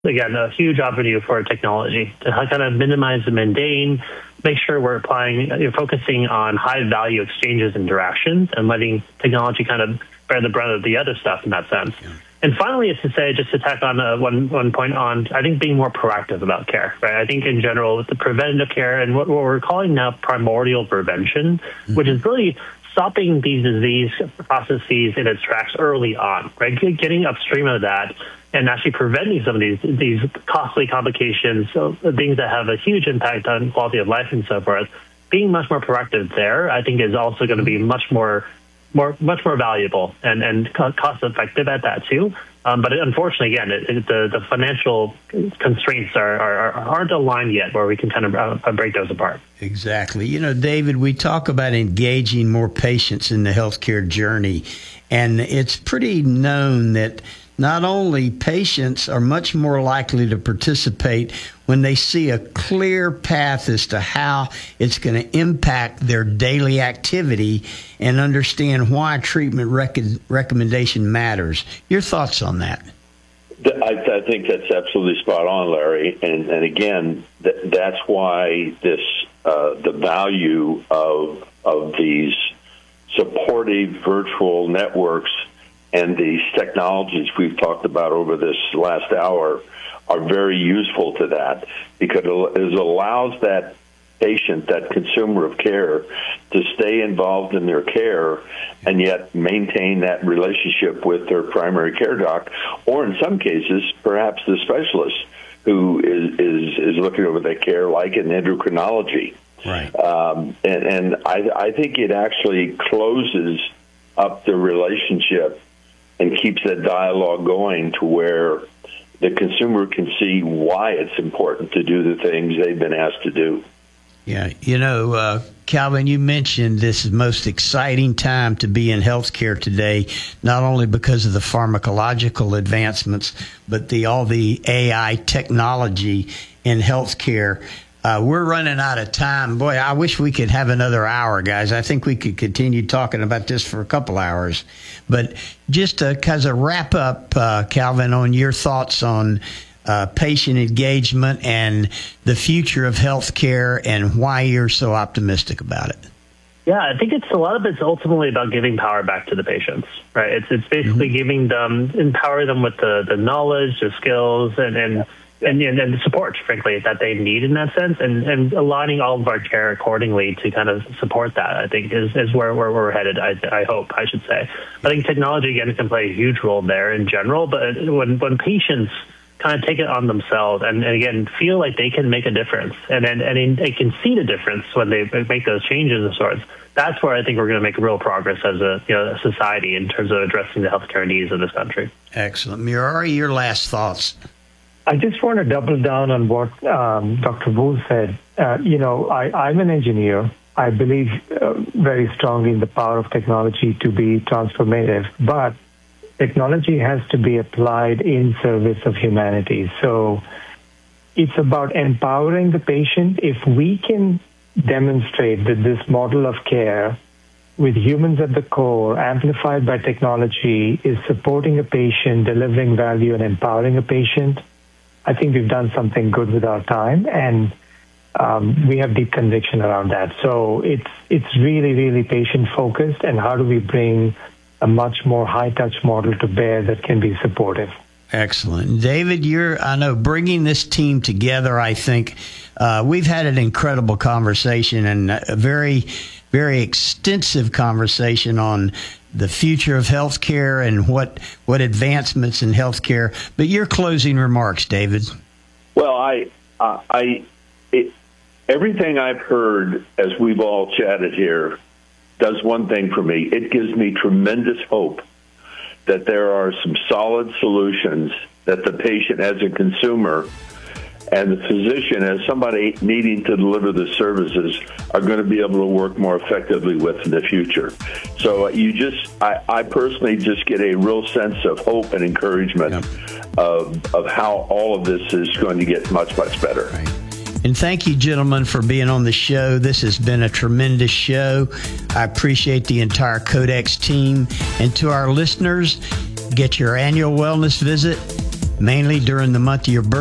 again, a huge avenue for technology to kind of minimize the mundane, make sure we're focusing on high value exchanges and interactions, and letting technology kind of bear the brunt of the other stuff in that sense. Yeah. And finally, is to say, just to tack on one point on, I think being more proactive about care, right? I think in general, with the preventative care and what we're calling now primordial prevention, which is really stopping these disease processes in its tracks early on, right? Getting upstream of that and actually preventing some of these costly complications, so things that have a huge impact on quality of life and so forth. Being much more proactive there, I think, is also going to be much more valuable and cost effective at that too. But unfortunately, again, the financial constraints aren't aligned yet where we can kind of break those apart. Exactly. David, we talk about engaging more patients in the healthcare journey, and it's pretty known that not only patients are much more likely to participate when they see a clear path as to how it's going to impact their daily activity and understand why treatment recommendation matters. Your thoughts on that? I think that's absolutely spot on, Larry. And again, that's why the value of these supportive virtual networks and these technologies we've talked about over this last hour are very useful to that, because it allows that patient, that consumer of care, to stay involved in their care and yet maintain that relationship with their primary care doc, or in some cases, perhaps the specialist who is looking over their care, like in endocrinology. Right. And I think it actually closes up the relationship and keeps that dialogue going to where the consumer can see why it's important to do the things they've been asked to do. Yeah. Calvin, you mentioned this is the most exciting time to be in healthcare today, not only because of the pharmacological advancements, but all the AI technology in healthcare. We're running out of time. Boy, I wish we could have another hour, guys. I think we could continue talking about this for a couple hours. But just to kind of wrap up, Calvin, on your thoughts on patient engagement and the future of healthcare and why you're so optimistic about it. Yeah, I think a lot of it's ultimately about giving power back to the patients, right? It's basically giving them, empower them with the knowledge, the skills, and the support, frankly, that they need in that sense, and aligning all of our care accordingly to kind of support that, I think, is where we're headed, I hope, I should say. I think technology, again, can play a huge role there in general, but when patients kind of take it on themselves and again, feel like they can make a difference, and they can see the difference when they make those changes of sorts, that's where I think we're going to make real progress as a society in terms of addressing the healthcare needs of this country. Excellent. Murari, your last thoughts. I just want to double down on what Dr. Wu said. I'm an engineer. I believe very strongly in the power of technology to be transformative, but technology has to be applied in service of humanity. So it's about empowering the patient. If we can demonstrate that this model of care with humans at the core, amplified by technology, is supporting a patient, delivering value, and empowering a patient, I think we've done something good with our time, and we have deep conviction around that. So it's really, really patient-focused, and how do we bring a much more high-touch model to bear that can be supportive. Excellent. David, I know bringing this team together, I think we've had an incredible conversation and a very, very extensive conversation on the future of healthcare and what advancements in healthcare. But your closing remarks, David. Well, everything I've heard as we've all chatted here does one thing for me. It gives me tremendous hope that there are some solid solutions that the patient as a consumer and the physician as somebody needing to deliver the services are going to be able to work more effectively with in the future. So I personally just get a real sense of hope and encouragement of how all of this is going to get much, much better. Right. And thank you, gentlemen, for being on the show. This has been a tremendous show. I appreciate the entire Codex team. And to our listeners, get your annual wellness visit mainly during the month of your birthday.